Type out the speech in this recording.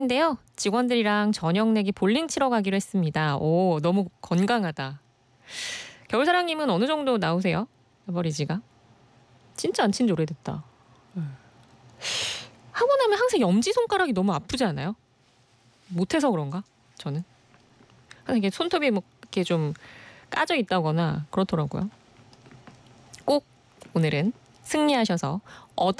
인데요. 직원들이랑 저녁 내기 볼링 치러 가기로 했습니다. 오, 너무 건강하다. 겨울사랑님은 어느 정도 나오세요? 에버리지가? 진짜 안 친지 오래됐다. 하고 나면 항상 엄지손가락이 너무 아프지 않아요? 못해서 그런가? 저는. 항상 이게 손톱이 뭐 이렇게 좀 까져 있다거나 그렇더라고요. 꼭 오늘은 승리하셔서